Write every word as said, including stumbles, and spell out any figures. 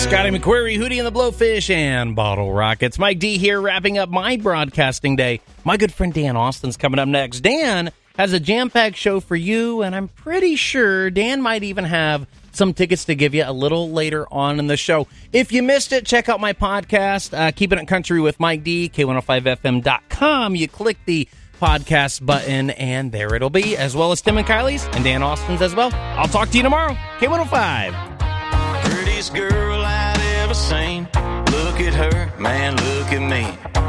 Scotty McQuarrie, Hootie and the Blowfish, and Bottle Rockets. Mike D here, wrapping up my broadcasting day. My good friend Dan Austin's coming up next. Dan has a jam-packed show for you, and I'm pretty sure Dan might even have some tickets to give you a little later on in the show. If you missed it, check out my podcast, uh, Keeping It Country with Mike D, K one oh five F M dot com. You click the podcast button, and there it'll be, as well as Tim and Kylie's and Dan Austin's as well. I'll talk to you tomorrow. K one oh five. Prettiest girl I'd ever seen. Look at her, man, look at me.